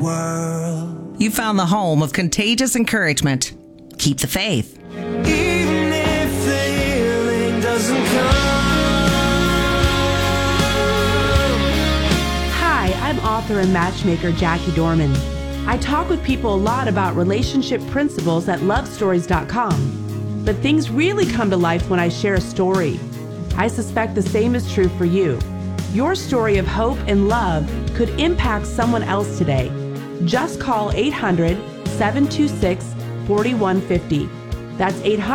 world. You found the home of contagious encouragement. Keep the faith. Even if the healing doesn't come. Hi, I'm author and matchmaker Jackie Dorman. I talk with people a lot about relationship principles at lovestories.com. But things really come to life when I share a story. I suspect the same is true for you. Your story of hope and love could impact someone else today. Just call 800-726-4150. That's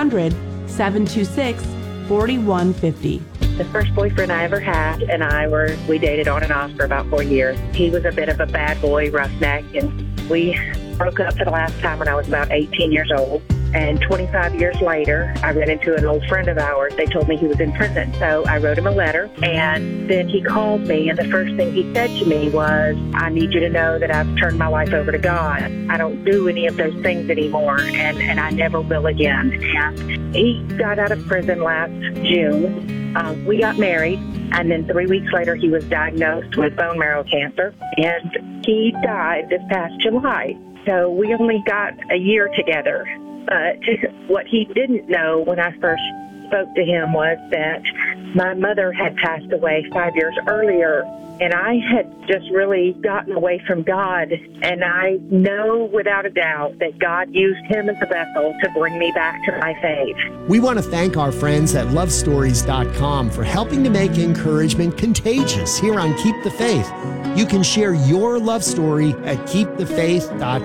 800-726-4150. The first boyfriend I ever had and we dated on and off for about 4 years. He was a bit of a bad boy, roughneck, and we broke up for the last time when I was about 18 years old. And 25 years later, I ran into an old friend of ours. They told me he was in prison. So I wrote him a letter, and then he called me, and the first thing he said to me was, I need you to know that I've turned my life over to God. I don't do any of those things anymore, and I never will again. And he got out of prison last June. We got married, and then 3 weeks later, he was diagnosed with bone marrow cancer, and he died this past July. So we only got a year together. But what he didn't know when I first spoke to him was that my mother had passed away 5 years earlier, and I had just really gotten away from God. And I know without a doubt that God used him as a vessel to bring me back to my faith. We want to thank our friends at lovestories.com for helping to make encouragement contagious here on Keep the Faith. You can share your love story at keepthefaith.com.